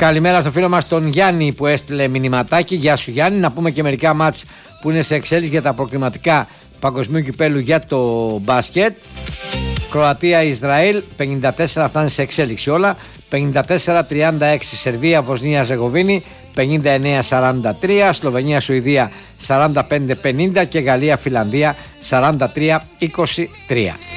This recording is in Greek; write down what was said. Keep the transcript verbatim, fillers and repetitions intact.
Καλημέρα στο φίλο μας τον Γιάννη που έστειλε μηνυματάκι. Γεια σου Γιάννη. Να πούμε και μερικά μάτς που είναι σε εξέλιξη για τα προκριματικά παγκοσμίου κυπέλου για το μπάσκετ. Κροατία-Ισραήλ πενήντα τέσσερα, αυτά είναι σε εξέλιξη όλα. πενήντα τέσσερα τριάντα έξι. Σερβία-Βοσνία-Ζεγοβίνη πενήντα εννέα σαράντα τρία. Σλοβενία-Σουηδία σαράντα πέντε πενήντα και Γαλλία-Φιλανδία σαράντα τρία είκοσι τρία.